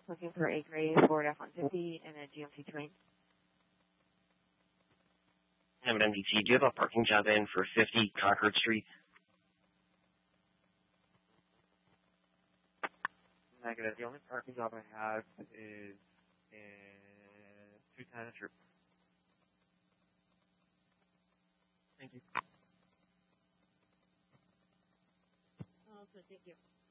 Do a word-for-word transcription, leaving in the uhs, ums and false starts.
Looking for a gray Ford F one fifty and a G M C Terrain. I'm at M D T. Do you have a parking job in for fifty Concord Street? Negative. The only parking job I have is in two ten Troop. Also, thank you.